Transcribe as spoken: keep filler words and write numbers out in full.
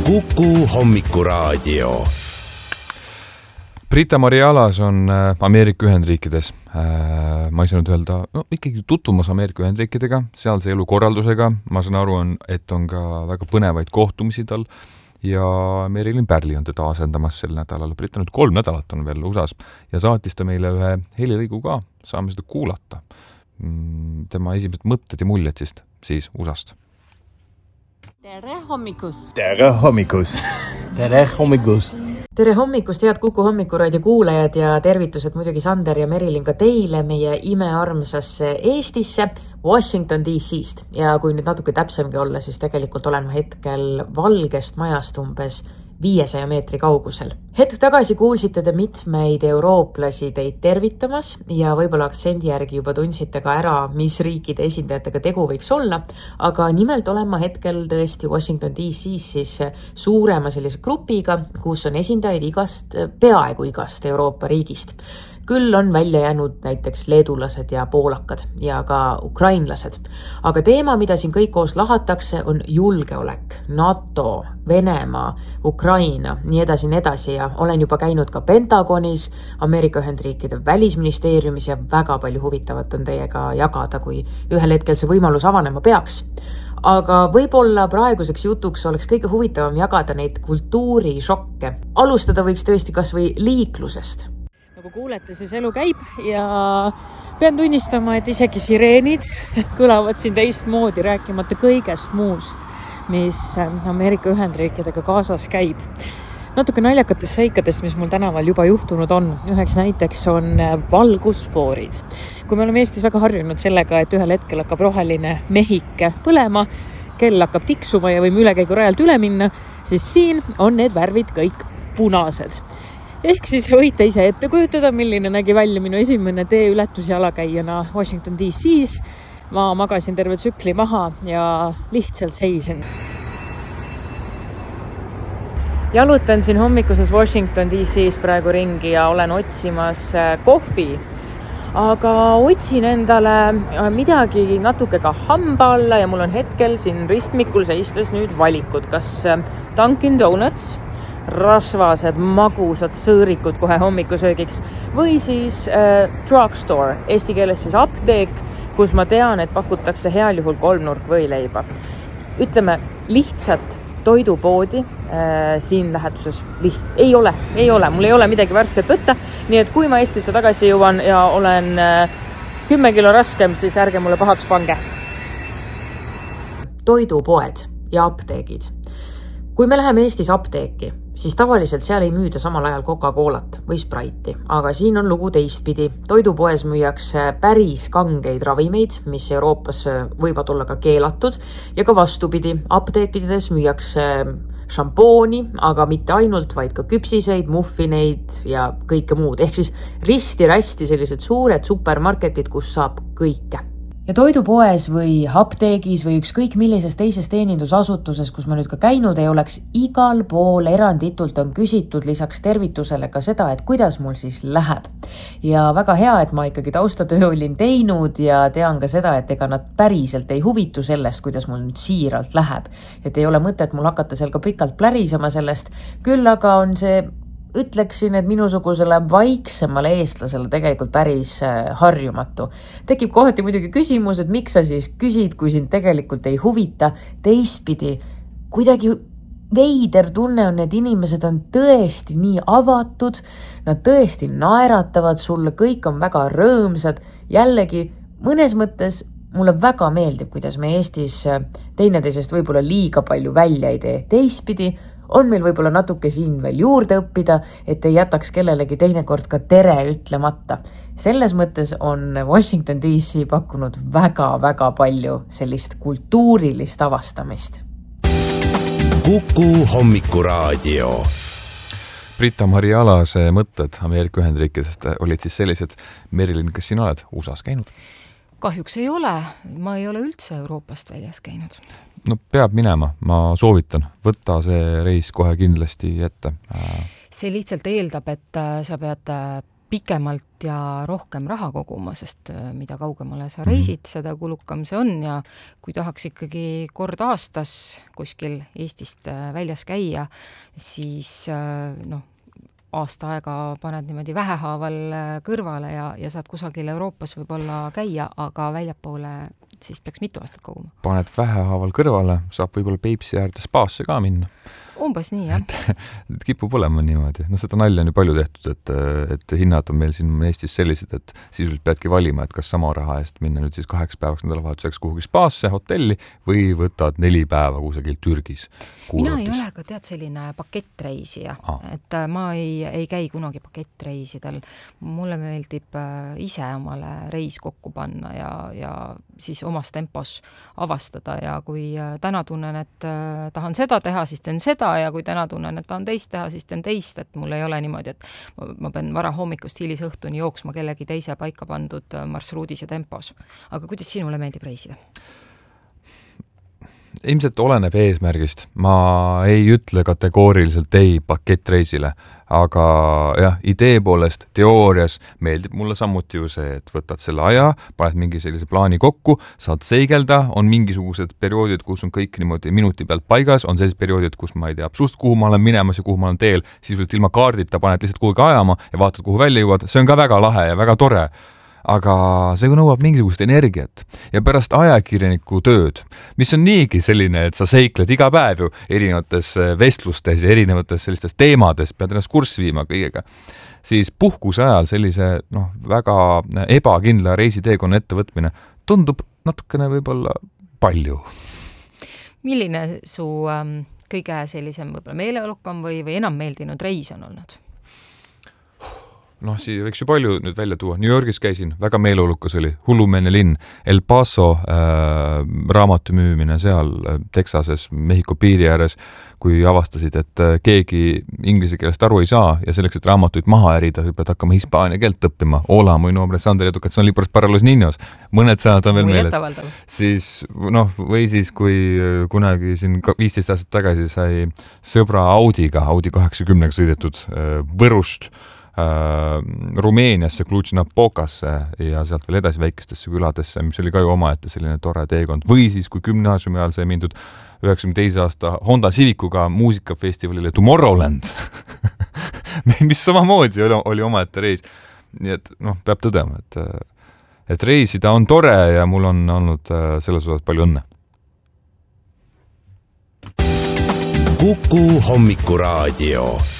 Kuku hommikuraadio. Britta-Maria Alas on Ameerika Ühendriikides. Ma ei saanud öelda, no ikkagi tutvumas Ameerika Ühendriikidega, sealse elukorraldusega. Ma saan aru, on, et on ka väga põnevaid kohtumisi tal ja Merilin Pärli on teda asendamas sel nädalal. Britta nüüd kolm nädalat on veel U S A-s ja saatis ta meile ühe helilõigu ka. Saame seda kuulata. Tema esimesed mõtted ja muljed siis, siis U S A-st. Tere hommikust! Tere hommikust! Tere hommikust! Tere hommikust, head Kuku hommikuraadio kuulajad ja tervitused muidugi Sander ja Merilin ka teile meie imearmsasse Eestisse, Washington D C-st. Ja kui nüüd natuke täpsemgi olla, siis tegelikult olen ma hetkel Valgest majast umbes viiesaja meetri kaugusel. Hetk tagasi kuulsite te mitmeid eurooplasi teid tervitamas ja võib-olla aktsendi järgi juba tundsite ka ära, mis riikide esindajatega tegu võiks olla, aga nimelt olen ma hetkel tõesti Washington D C-s siis suurema sellise grupiga, kus on esindajaid igast, peaaegu igast Euroopa riigist. Küll on välja jäänud näiteks leedulased ja poolakad ja ka ukrainlased. Aga teema, mida siin kõik koos lahatakse, on julgeolek, NATO, Venemaa, Ukraina, nii edasi, nii edasi ja olen juba käinud ka Pentagonis, Ameerika Ühendriikide välisministeeriumis ja väga palju huvitavat on teiega jagada, kui ühel hetkel see võimalus avanema peaks. Aga võib-olla praeguseks jutuks oleks kõige huvitavam jagada neid kultuurišokke. Alustada võiks tõesti kas või liiklusest. Nagu kuulete, siis elu käib ja pean tunnistama, et isegi sireenid kõlavad siin teistmoodi, rääkimata kõigest muust, mis Ameerika Ühendriikidega kaasas käib. Natuke naljakatest seikadest, mis mul tänaval juba juhtunud on. Üheks näiteks on valgusfoorid. Kui me oleme Eestis väga harjunud sellega, et ühel hetkel hakkab roheline mehike põlema, kell hakkab tiksuma ja võime ülekäigu rajalt üle minna, siis siin on need värvid kõik punased. Ehk siis võite ise ette kujutada, milline nägi välja minu esimene tee ületus jalakäijana Washington D C-s. Ma magasin terve tsükli maha ja lihtsalt seisin. Jalutan siin hommikuses Washington D C-s praegu ringi ja olen otsimas kohvi. Aga otsin endale midagi natuke ka hamba alla ja mul on hetkel siin ristmikul seistes nüüd valikud. Kas Dunkin Donuts, rasvased, magusad sõõrikud kohe hommikusöögiks või siis äh, drugstore, eesti keeles siis apteek, kus ma tean, et pakutakse heal juhul kolmnurk võileiba. Ütleme, lihtsalt toidupoodi äh, siin lähetuses liht. Ei ole, ei ole, mul ei ole midagi värsket võtta, nii et kui ma Eestisse tagasi jõuan ja olen äh, kümme kilo raskem, siis ärge mulle pahaks pange. Toidupoed ja apteegid. Kui me läheme Eestis apteeki, siis tavaliselt seal ei müüda samal ajal Coca-Colat või Sprite'i, aga siin on lugu teistpidi. Toidupoes müüakse päris kangeid ravimeid, mis Euroopas võivad olla ka keelatud ja ka vastupidi. Apteekides müüakse šampooni, aga mitte ainult, vaid ka küpsiseid, muffineid ja kõike muud. Ehk siis risti-rästi sellised suured supermarketid, kus saab kõike. Ja toidupoes või apteegis või ükskõik millises teises teenindusasutuses, kus ma nüüd ka käinud ei oleks, igal pool eranditult on küsitud lisaks tervitusele ka seda, et kuidas mul siis läheb. Ja väga hea, et ma ikkagi taustatöö olin teinud ja tean ka seda, et ega nad päriselt ei huvitu sellest, kuidas mul nüüd siiralt läheb. Et ei ole mõtet mul hakata seal ka pikalt plärisema sellest. Küll aga on see ütleksin, et minusugusele vaiksemale eestlasele tegelikult päris harjumatu. Tekib kohati muidugi küsimus, et miks sa siis küsid, kui sind tegelikult ei huvita. Teistpidi, kuidagi veider tunne on, need inimesed on tõesti nii avatud, nad tõesti naeratavad sulle, kõik on väga rõõmsad. Jällegi, mõnes mõttes mulle väga meeldib, kuidas me Eestis teineteisest võib-olla liiga palju välja ei tee. Teistpidi, on meil võib-olla natuke siin veel juurde õppida, et ei jätaks kellelegi teinekord ka tere ütlemata. Selles mõttes on Washington D C pakkunud väga-väga palju sellist kultuurilist avastamist. Kuku hommikuraadio. Britta-Maria Alase mõtted Ameerika Ühendriikidest olid siis sellised. Merilin, kas sina oled U S A-s käinud? Kahjuks ei ole. Ma ei ole üldse Euroopast väljas käinud. No peab minema, ma soovitan. Võtta see reis kohe kindlasti ette. See lihtsalt eeldab, et sa pead pikemalt ja rohkem raha koguma, sest mida kaugemale sa reisid, seda kulukam see on ja kui tahaks ikkagi kord aastas kuskil Eestist väljas käia, siis noh, aasta aega paned niimoodi vähehaaval kõrvale ja, ja saad kusagil Euroopas võib-olla käia, aga väljapoole siis peaks mitu aastat koguma. Paned vähehaaval kõrvale, saab võib-olla Peipsi äärde spaasse ka minna. Umbes nii, jah. Et kipub olema niimoodi. No seda nalja on ju palju tehtud, et, et hinnad on meil siin Eestis sellised, et sisuliselt peadki valima, et kas sama raha eest minna nüüd siis kaheks päevaks nädalavahetuseks kuhugi spaasse, hotelli või võtad neli päeva kusagil Türgis. Mina ei ole ka tead selline pakettreisija, ah. et ma ei, ei käi kunagi pakettreisidel. Mulle meeldib ise omale reis kokku panna ja, ja siis omas tempos avastada ja kui täna tunnen, et tahan seda teha, siis teen seda ja kui täna tunnen, et tahan teist teha, siis teen teist, et mul ei ole niimoodi, et ma pean vara hommikust hilis õhtuni jooksma kellegi teise paika pandud marsruudis ja tempos. Aga kuidas sinule meeldib reisida? Ilmselt oleneb eesmärgist. Ma ei ütle kategooriliselt ei pakettreisile, aga jah, idee poolest, teoorias meeldib mulle samuti ju see, et võtad selle aja, paned mingi sellise plaani kokku, saad seigelda, on mingisugused perioodid, kus on kõik niimoodi minuti pealt paigas, on sellised perioodid, kus ma ei tea absoluutselt, kuhu ma olen minemas ja kuhu ma olen teel, siis ilma kaardita paned lihtsalt kuhugi ajama ja vaatad, kuhu välja jõuad, see on ka väga lahe ja väga tore. Aga see nõuab mingisugust energiat ja pärast ajakirjaniku tööd, mis on niigi selline, et sa seikled iga päev ju erinevates vestlustes ja erinevates sellistes teemades, pead ennast kurssi viima kõigega, siis puhkuse ajal sellise noh, väga ebakindla reisiteekonna ettevõtmine tundub natukene võib-olla palju. Milline su ähm, kõige sellisem võib-olla meeleolukam või, või enam meeldinud reis on olnud? Noh, siia võiks ju palju nüüd välja tuua. New Yorgis käisin, väga meeleolukas oli, hullumeelne linn, El Paso äh, raamatu müümine seal Texases, Mehhiko piiri ääres, kui avastasid, et keegi inglise keelest aru ei saa ja selleks, et raamatuid maha ärida, pead hakkama hispaania keelt õppima. Hola, muy nombre es Sander Educación Libros para los niños. Mõned sõnad on veel meeles. Siis, noh, või siis, kui kunagi siin viisteist aastat tagasi sai sõbra Audiga, Audi kaheksakümnega sõidetud Võrust Rumeeniasse, Cluj-Napocasse ja sealt veel edasi väikestesse küladesse, mis oli ka ju omaette selline tore teekond. Või siis, kui gümnaasiumi ajal sai mindud üheksakümne teise aasta Honda Civicuga muusikafestivalile Tomorrowland, mis samamoodi oli, oli omaette reis. Nii et noh, peab tõdema, et, et reisida on tore ja mul on olnud selles osas palju õnne. Kuku Hommikuraadio.